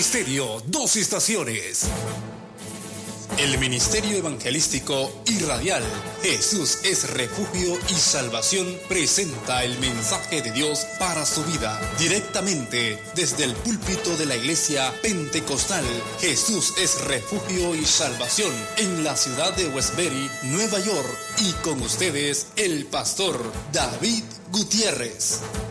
Ministerio Dos Estaciones. El Ministerio Evangelístico y Radial Jesús es Refugio y Salvación presenta el mensaje de Dios para su vida directamente desde el púlpito de la Iglesia Pentecostal Jesús es Refugio y Salvación en la ciudad de Westbury, Nueva York, y con ustedes el pastor David Gutiérrez.